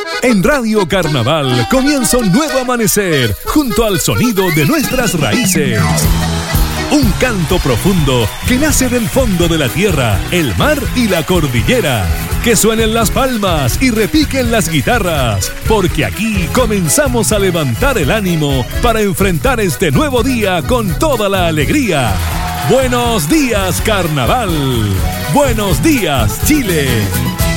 En Radio Carnaval comienza un nuevo amanecer junto al sonido de nuestras raíces. Un canto profundo que nace del fondo de la tierra, el mar y la cordillera. Que suenen las palmas y repiquen las guitarras, porque aquí comenzamos a levantar el ánimo para enfrentar este nuevo día con toda la alegría. ¡Buenos días, Carnaval! ¡Buenos días, Chile!